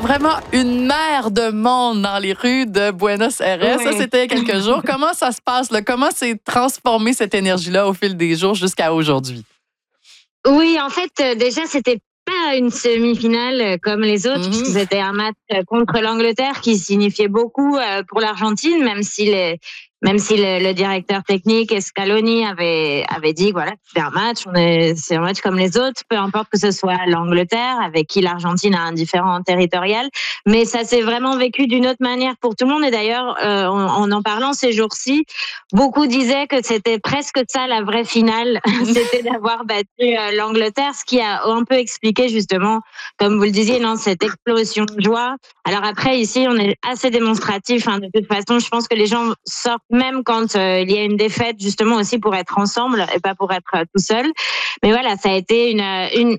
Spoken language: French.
Alors, vraiment, une mer de monde dans les rues de Buenos Aires. Oui. Ça, c'était il y a quelques jours. Comment ça se passe, là? Comment s'est transformée cette énergie-là au fil des jours jusqu'à aujourd'hui? Oui, en fait, déjà, c'était pas une semi-finale comme les autres, puisque c'était un match contre l'Angleterre qui signifiait beaucoup pour l'Argentine, même si le directeur technique Scaloni avait dit que voilà, c'est un match comme les autres, peu importe que ce soit l'Angleterre avec qui l'Argentine a un différend territorial, mais ça s'est vraiment vécu d'une autre manière pour tout le monde. Et d'ailleurs, en parlant ces jours-ci, beaucoup disaient que c'était presque ça la vraie finale, c'était d'avoir battu l'Angleterre, ce qui a un peu expliqué justement, comme vous le disiez, cette explosion de joie. Alors après, ici, on est assez démonstratif. De toute façon, je pense que les gens sortent même quand il y a une défaite, justement aussi pour être ensemble et pas pour être tout seul. Mais voilà, ça a été